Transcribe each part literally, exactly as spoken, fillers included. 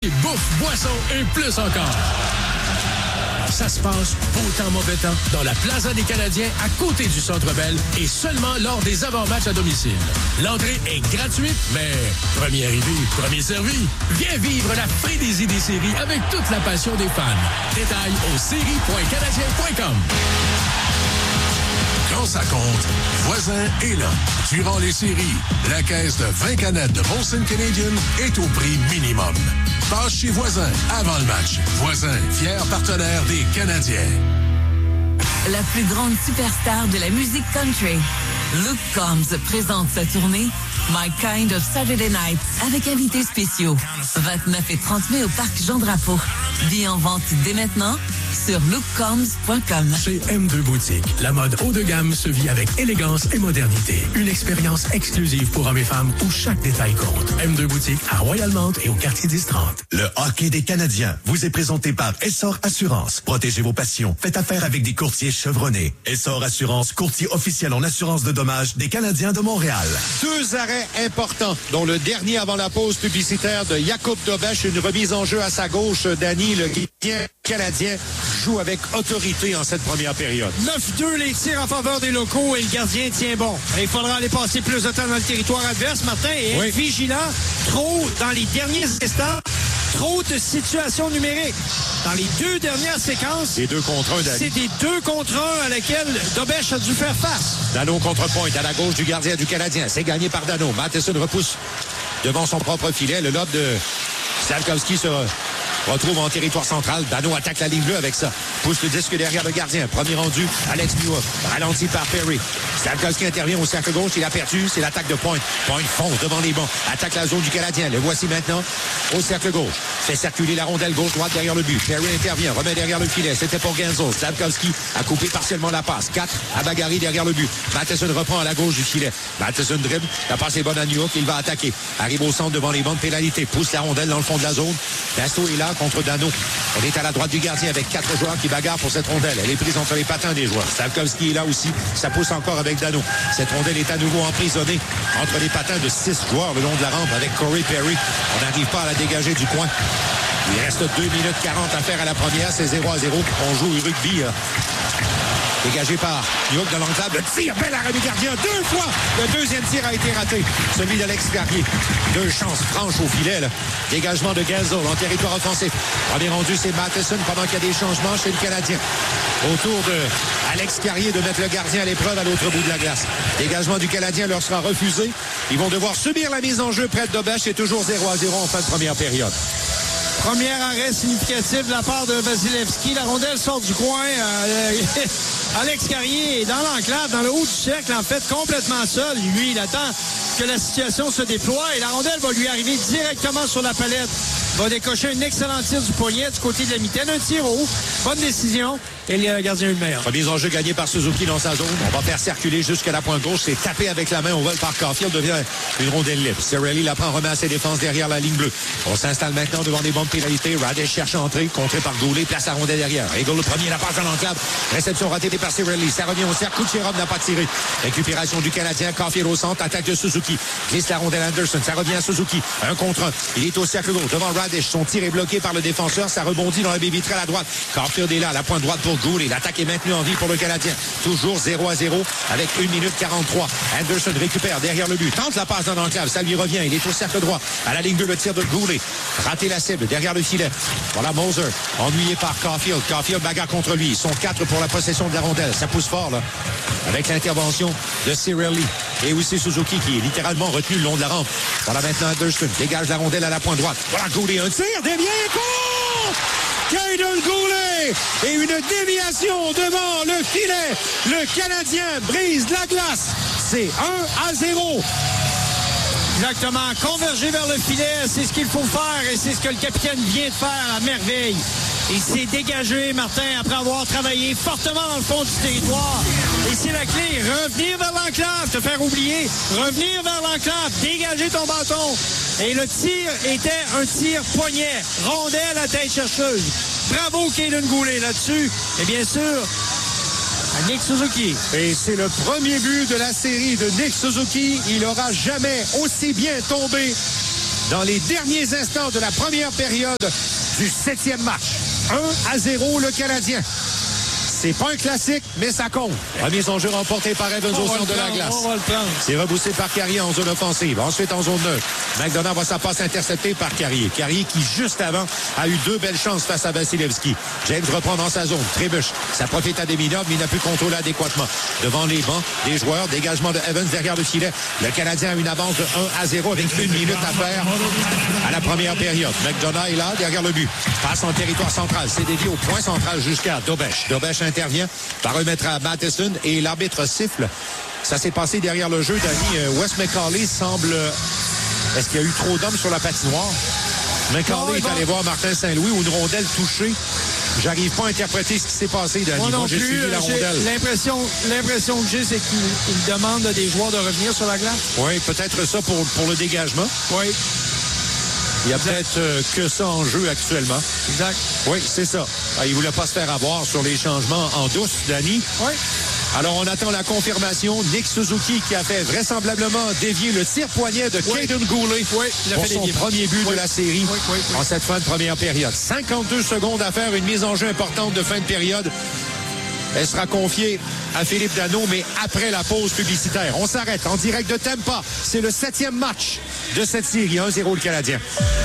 c'est bouffe, boisson et plus encore. Ça se passe beau temps, mauvais temps, dans la Plaza des Canadiens, à côté du Centre Bell, et seulement lors des avant-matchs à domicile. L'entrée est gratuite, mais premier arrivé, premier servi. Viens vivre la frénésie des séries avec toute la passion des fans. Détails au séries point canadien point com. Quand ça compte, Voisin est là. Durant les séries, la caisse de vingt canettes de Molson Canadian est au prix minimum. Passe chez Voisin avant le match. Voisin, fier partenaire des Canadiens. La plus grande superstar de la musique country, Luke Combs, présente sa tournée My Kind of Saturday Night avec invités spéciaux. vingt-neuf et trente mai au Parc Jean-Drapeau. Billets en vente dès maintenant sur luke combs point com. Chez M deux Boutique, la mode haut de gamme se vit avec élégance et modernité. Une expérience exclusive pour hommes et femmes où chaque détail compte. M deux Boutique à Royal-Mount et au quartier dix trente. Le hockey des Canadiens vous est présenté par Essor Assurance. Protégez vos passions. Faites affaire avec des courtiers chevronnés. Essor Assurance, courtier officiel en assurance de dommages des Canadiens de Montréal. Deux arrêts importants, dont le dernier avant la pause publicitaire de Jakub Dobeš, une remise en jeu à sa gauche. Danny, le gardien canadien, joue avec autorité en cette première période. neuf deux les tirs en faveur des locaux et le gardien tient bon. Il faudra aller passer plus de temps dans le territoire adverse, Martin, et être oui. vigilant. Trop, dans les derniers instants, trop de situations numériques. Dans les deux dernières séquences, des deux contre un, Danny. C'est des deux contre un à laquelle Dobeš a dû faire face. Dano contre-pointe à la gauche du gardien du Canadien. C'est gagné par Dano. Matheson repousse devant son propre filet. Le lob de Slavkovski se retrouve en territoire central. Dano attaque la ligne bleue avec ça. Pousse le disque derrière le gardien. Premier rendu, Alex Newhook. Ralenti par Perry. Slavkovski intervient au cercle gauche. Il a perdu. C'est l'attaque de Pointe. Pointe fonce devant les bancs. Attaque la zone du Canadien. Le voici maintenant au cercle gauche. Fait circuler la rondelle gauche-droite derrière le but. Perry intervient. Remet derrière le filet. C'était pour Genzo. Slavkovski a coupé partiellement la passe. quatre à Bagarry derrière le but. Matheson reprend à la gauche du filet. Matheson dribble. La passe est bonne à Newhook. Il va attaquer. Arrive au centre devant les bancs de pénalité. Pousse la rondelle dans le fond de la zone. Dasto est là contre Dano. On est à la droite du gardien avec quatre joueurs qui bagarrent pour cette rondelle. Elle est prise entre les patins des joueurs. Slavkovski est là aussi. Ça pousse encore avec Dano. Cette rondelle est à nouveau emprisonnée entre les patins de six joueurs le long de la rampe avec Corey Perry. On n'arrive pas à la dégager du coin. Il reste deux minutes quarante à faire à la première. C'est zéro à zéro. On joue au rugby. Hein. Dégagé par Newhook de l'enclave. Le tir, bel arrêt du gardien. Deux fois, le deuxième tir a été raté. Celui d'Alex Carrier. Deux chances franches au filet. Là. Dégagement de Genzo en territoire offensif. Premier rendu, c'est Matheson pendant qu'il y a des changements chez le Canadien. Autour de Alex Carrier de mettre le gardien à l'épreuve à l'autre bout de la glace. Dégagement du Canadien leur sera refusé. Ils vont devoir subir la mise en jeu près de Dobeš. C'est toujours zéro à zéro en fin de première période. Premier arrêt significatif de la part de Vasilevski. La rondelle sort du coin. Euh, Alex Carrier est dans l'enclave, dans le haut du cercle, en fait, complètement seul. Lui, il attend que la situation se déploie et la rondelle va lui arriver directement sur la palette. Va décocher un excellent tir du poignet du côté de la mitaine. Un tir haut. Bonne décision. Et le gardien a eu le meilleur. Remise en jeu gagnée par Suzuki dans sa zone. On va faire circuler jusqu'à la pointe gauche. C'est tapé avec la main au vol par Caulfield. Devient une rondelle libre. Cirelli la prend, remet à ses défenses derrière la ligne bleue. On s'installe maintenant devant des bonnes pénalités. Radej cherche à entrer. Contré par Goulet. Place la rondelle derrière. Eagle le premier. La passe dans l'enclave. Réception ratée par Cirelli. Ça revient au cercle. Kucherov n'a pas tiré. Récupération du Canadien. Caulfield au centre. Attaque de Suzuki. Glisse la rondelle Anderson. Ça revient à Suzuki. Un contre un. Il est au cercle gauche devant Radej. Son tir est bloqué par le défenseur. Ça rebondit dans la baie vitrée à la droite. Caulfield est là. La pointe droite pour Goulet. L'attaque est maintenue en vie pour le Canadien. Toujours zéro à zéro avec une minute quarante-trois. Anderson récupère derrière le but. Tente la passe dans l'enclave. Ça lui revient. Il est au cercle droit. À la ligne bleue, le tir de Goulet. Raté la cible derrière le filet. Voilà Moser. Ennuyé par Caulfield. Caulfield bagarre contre lui. Ils sont quatre pour la possession de la rondelle. Ça pousse fort, là. Avec l'intervention de Cirelli. Et aussi Suzuki qui est littéralement retenu le long de la rampe. Voilà maintenant Anderson. Dégage la rondelle à la pointe droite. Voilà Goulet. Un tir. Dévié. Goal! Caden Goulet et une déviation devant le filet. Le Canadien brise la glace. C'est un à zéro. Exactement. Converger vers le filet, c'est ce qu'il faut faire et c'est ce que le capitaine vient de faire à merveille. Il s'est dégagé, Martin, après avoir travaillé fortement dans le fond du territoire. Et c'est la clé. Revenir vers l'enclave, te faire oublier. Revenir vers l'enclave, dégager ton bâton. Et le tir était un tir poignet. Rondelle à tête chercheuse. Bravo, Caden Goulet, là-dessus. Et bien sûr, à Nick Suzuki. Et c'est le premier but de la série de Nick Suzuki. Il n'aura jamais aussi bien tombé dans les derniers instants de la première période du septième match. un à zéro le Canadien. C'est pas un classique, mais ça compte. Remise en jeu remportée par Evans au centre de la glace. C'est repoussé par Carrier en zone offensive. Ensuite, en zone neutre. McDonough voit sa passe interceptée par Carrier. Carrier qui, juste avant, a eu deux belles chances face à Vasilevski. James reprend dans sa zone. Trébuche. Ça profite à Demidov, mais il n'a pu contrôler adéquatement. Devant les bancs, des joueurs. Dégagement de Evans derrière le filet. Le Canadien a une avance de un à zéro avec une minute à faire à la première période. McDonough est là, derrière le but. Passe en territoire central. C'est dédié au point central jusqu'à Dobech. Dobech intervient, va remettre à Matheson et l'arbitre siffle. Ça s'est passé derrière le jeu, Danny. Wes McCauley semble... Est-ce qu'il y a eu trop d'hommes sur la patinoire? McCauley est allé voir Martin Saint-Louis ou une rondelle touchée. J'arrive pas à interpréter ce qui s'est passé, Danny. Moi non Moi, j'ai plus, suivi la rondelle. L'impression, l'impression que j'ai, c'est qu'il demande à des joueurs de revenir sur la glace. Oui, peut-être ça pour, pour le dégagement. Oui. Il y a peut-être euh, que ça en jeu actuellement. Exact. Oui, c'est ça. Ah, il voulait pas se faire avoir sur les changements en douce, Danny. Oui. Alors, on attend la confirmation. Nick Suzuki qui a fait vraisemblablement dévier le tir-poignet de oui. Caden Goulet oui, pour son premier but oui. de la série oui, oui, oui. en cette fin de première période. cinquante-deux secondes à faire, une mise en jeu importante de fin de période. Elle sera confiée à Philippe Danault, mais après la pause publicitaire. On s'arrête en direct de Tampa. C'est le septième match de cette série. un à zéro le Canadien.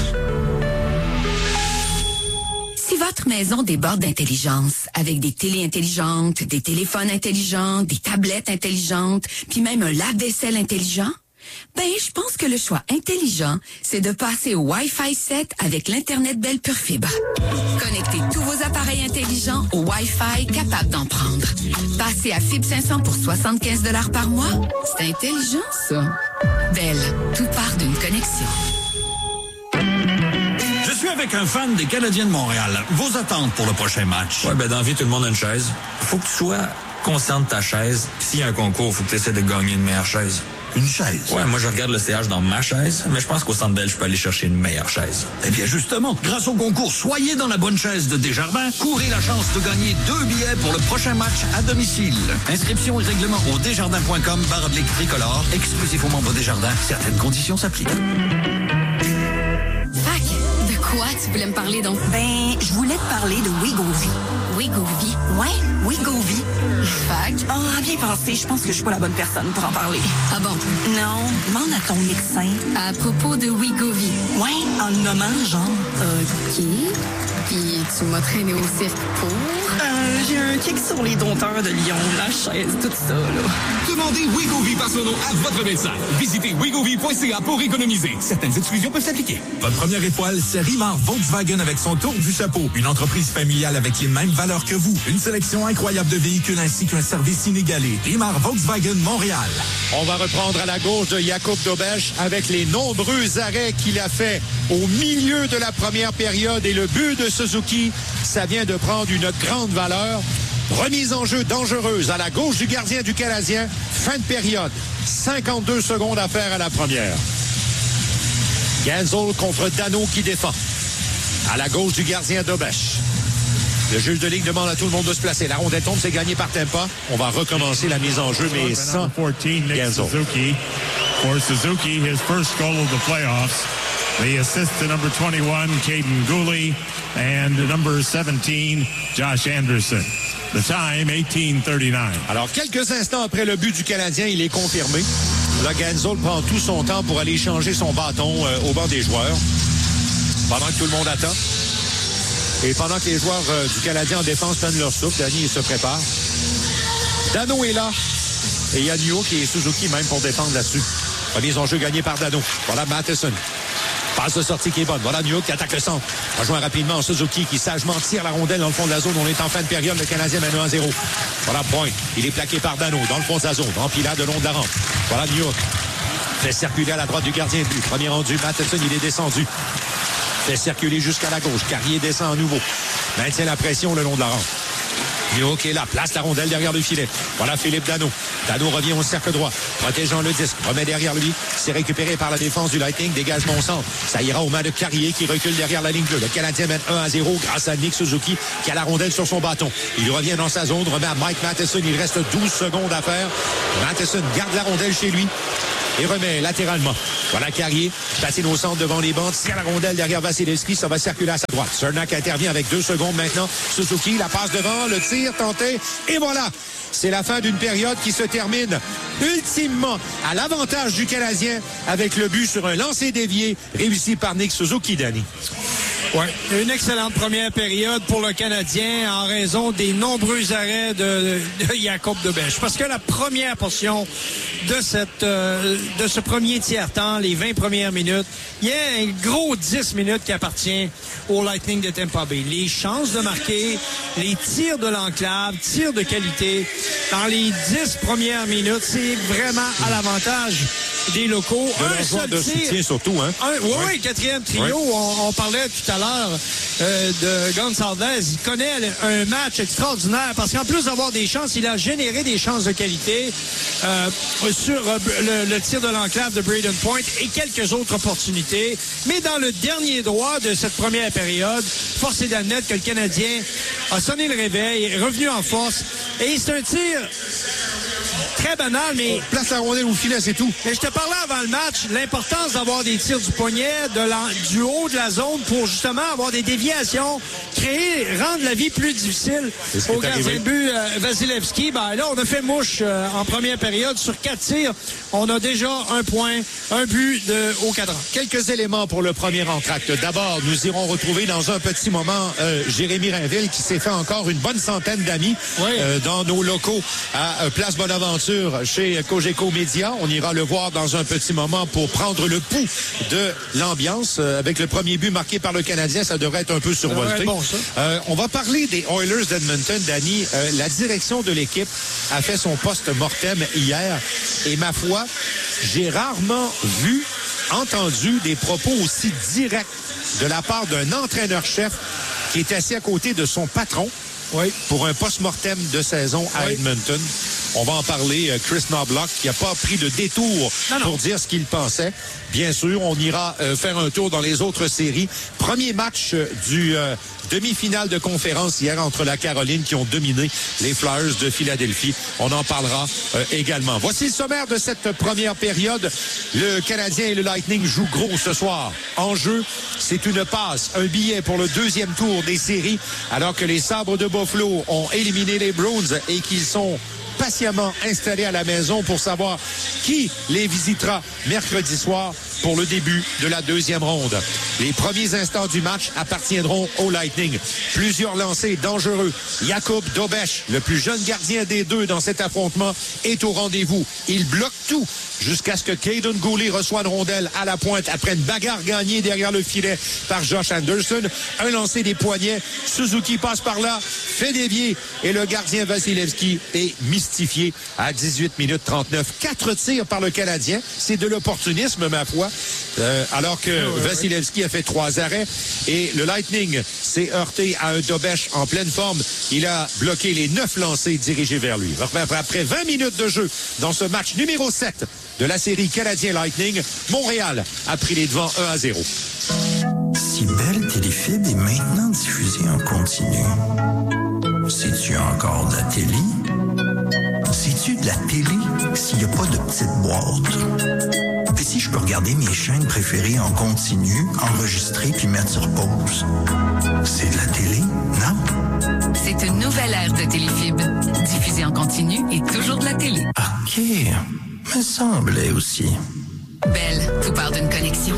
Si votre maison déborde d'intelligence, avec des télés intelligentes, des téléphones intelligents, des tablettes intelligentes, puis même un lave-vaisselle intelligent, ben, je pense que le choix intelligent, c'est de passer au Wi-Fi sept avec l'Internet Belle Pure Fibre. Connectez tous vos appareils intelligents au Wi-Fi capable d'en prendre. Passez à Fibre cinq cents pour soixante-quinze dollars par mois. C'est intelligent, ça. Belle, tout part d'une connexion. Je suis avec un fan des Canadiens de Montréal. Vos attentes pour le prochain match? Ouais, ben dans la vie, tout le monde a une chaise. Faut que tu sois conscient de ta chaise. S'il y a un concours, faut que tu essaies de gagner une meilleure chaise. Une chaise? Ouais, moi je regarde le C H dans ma chaise, mais je pense qu'au Centre Bell, je peux aller chercher une meilleure chaise. Eh bien justement, grâce au concours Soyez dans la bonne chaise de Desjardins, courez la chance de gagner deux billets pour le prochain match à domicile. Inscription et règlement au desjardins point com barre oblique tricolore, exclusif aux membres Desjardins. Certaines conditions s'appliquent. Fac, de quoi tu voulais me parler donc? Ben, je voulais te parler de Wegovy. Wegovy? Ouais, Wegovy. Fac? Ah, oh, bien pensé, je pense que je suis pas la bonne personne pour en parler. Ah bon? Non, demande à ton médecin. À propos de Wegovy? Ouais, en le nommant, genre. OK. Puis tu m'as traîné au cirque pour? Euh, j'ai un kick sur les dompteurs de Lyon, la chaise, tout ça, là. Demandez Wegovy par son nom à votre médecin. Visitez wegovy point c a pour économiser. Certaines exclusions peuvent s'appliquer. Votre première étoile, c'est Rimar Volkswagen avec son tour du chapeau. Une entreprise familiale avec les mêmes valeurs que vous. Une sélection incroyable de véhicules ainsi qu'un service inégalé. Rimar Volkswagen Montréal. On va reprendre à la gauche de Jakub Dobech avec les nombreux arrêts qu'il a fait au milieu de la première période et le but de Suzuki, ça vient de prendre une grande valeur. Remise en jeu dangereuse à la gauche du gardien du Canadien. Fin de période. cinquante-deux secondes à faire à la première. Gensel contre Danault qui défend. À la gauche du gardien Dobech. Le juge de ligue demande à tout le monde de se placer. La rondelle tombe, c'est gagné par Tampa. On va recommencer la mise en jeu, mais sans Gensel. Suzuki. For Suzuki, his first goal of the playoffs. The assist to number twenty-one, Caden Gooley, and number seventeen, Josh Anderson. The time, eighteen thirty-nine. Alors, quelques instants après le but du Canadien, il est confirmé. Là, Gensel prend tout son temps pour aller changer son bâton euh, au banc des joueurs. Pendant que tout le monde attend. Et pendant que les joueurs euh, du Canadien en défense prennent leur souffle, Danny se prépare. Danault est là. Et il y a New-York et Suzuki même pour défendre là-dessus. Remise en jeu gagnée par Danault. Voilà Matheson. Passe de sortie qui est bonne. Voilà New-York qui attaque le centre. Rejoint rapidement Suzuki qui sagement tire la rondelle dans le fond de la zone. On est en fin de période. Le Canadien mène un à zéro. Voilà Point. Il est plaqué par Danault dans le fond de sa zone. Empilade de long de la rampe. Voilà New-York. Fait circuler à la droite du gardien de but. Premier rendu. Matheson, il est descendu. Fait circuler jusqu'à la gauche. Carrier descend à nouveau. Maintient la pression le long de la rampe. New-York est là, place la rondelle derrière le filet. Voilà Philippe Danault. Danault revient au cercle droit, protégeant le disque, remet derrière lui. C'est récupéré par la défense du Lightning, dégagement au centre. Ça ira aux mains de Carrier qui recule derrière la ligne bleue. Le Canadien mène un à zéro grâce à Nick Suzuki qui a la rondelle sur son bâton. Il revient dans sa zone, remet à Mike Matheson. Il reste douze secondes à faire. Matheson garde la rondelle chez lui. et remet latéralement. Voilà Carrier, patine au centre devant les bandes, tire la rondelle derrière Vasilevski, ça va circuler à sa droite. Cernak intervient avec deux secondes maintenant. Suzuki, la passe devant, le tir tenté, et voilà! C'est la fin d'une période qui se termine ultimement à l'avantage du Canadien avec le but sur un lancer dévié réussi par Nick Suzuki, Danny. Oui, une excellente première période pour le Canadien en raison des nombreux arrêts de, de Jacob Dobeš. Parce que la première portion de cette euh, de ce premier tiers-temps, les vingt premières minutes, il y a un gros dix minutes qui appartient au Lightning de Tampa Bay. Les chances de marquer, les tirs de l'enclave, tirs de qualité, dans les dix premières minutes, c'est vraiment à l'avantage des locaux. De un leur seul de tir, soutien surtout, hein? Un, oui, ouais. oui, quatrième trio. Ouais. On, on parlait tout à l'heure euh, de Gonçalves. Il connaît un match extraordinaire parce qu'en plus d'avoir des chances, il a généré des chances de qualité euh, sur euh, le, le tir de l'enclave de Braden Point et quelques autres opportunités. Mais dans le dernier droit de cette première période, force est d'admettre que le Canadien a sonné le réveil, est revenu en force et c'est un tir très banal, mais... On place la rondelle au filet, c'est tout. Mais je te parlais avant le match, l'importance d'avoir des tirs du poignet, de la, du haut de la zone pour justement avoir des déviations, créer, rendre la vie plus difficile au gardien de but euh, Vasilevski. Ben là, on a fait mouche euh, en première période sur quatre tirs. On a déjà un point, un but de, au cadran. Quelques éléments pour le premier entracte. D'abord, nous irons retrouver dans un petit moment euh, Jérémy Rainville qui s'est fait encore une bonne centaine d'amis oui. euh, dans nos locaux à euh, Place Bonaventure chez Cogeco Média. On ira le voir dans un petit moment pour prendre le pouls de l'ambiance. Euh, avec le premier but marqué par le Canadien, ça devrait être un peu survolté. Bon, ça. Euh, on va parler des Oilers d'Edmonton, Danny. Euh, la direction de l'équipe a fait son post-mortem hier. Et ma foi, j'ai rarement vu, entendu des propos aussi directs de la part d'un entraîneur-chef qui est assis à côté de son patron oui. pour un post-mortem de saison à oui. Edmonton. On va en parler. Chris Knobloch qui n'a pas pris de détour non, non. pour dire ce qu'il pensait. Bien sûr, on ira euh, faire un tour dans les autres séries. Premier match euh, du euh, demi-finale de conférence hier entre la Caroline qui ont dominé les Flyers de Philadelphie. On en parlera euh, également. Voici le sommaire de cette première période. Le Canadien et le Lightning jouent gros ce soir. En jeu, c'est une passe, un billet pour le deuxième tour des séries, alors que les Sabres de Buffalo ont éliminé les Bruins et qu'ils sont patiemment installés à la maison pour savoir qui les visitera mercredi soir pour le début de la deuxième ronde. Les premiers instants du match appartiendront au Lightning. Plusieurs lancers dangereux. Jacob Dobeš, le plus jeune gardien des deux dans cet affrontement, est au rendez-vous. Il bloque tout jusqu'à ce que Caden Goulet reçoive une rondelle à la pointe après une bagarre gagnée derrière le filet par Josh Anderson. Un lancer des poignets. Suzuki passe par là, fait dévier et le gardien Vasilevski est mystifié à dix-huit minutes trente-neuf. Quatre tirs par le Canadien. C'est de l'opportunisme, ma foi. Euh, alors que oh, ouais, Vasilevski ouais. a fait trois arrêts et le Lightning s'est heurté à un Dobeš en pleine forme. Il a bloqué les neuf lancers dirigés vers lui. Après vingt minutes de jeu dans ce match numéro sept de la série Canadien-Lightning, Montréal a pris les devants un à zéro. Si Belle Téléfibre est maintenant diffusée en continu, c'est-tu encore de la télé? C'est-tu de la télé s'il n'y a pas de petite boîte? Puis si je peux regarder mes chaînes préférées en continu, enregistrer puis mettre sur pause, c'est de la télé, non? C'est une nouvelle ère de Téléfibre. Diffusée en continu et toujours de la télé. OK. Me semblait aussi. Belle, tout part d'une connexion.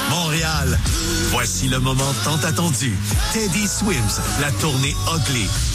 Montréal, voici le moment tant attendu. Teddy Swims, la tournée Ugly.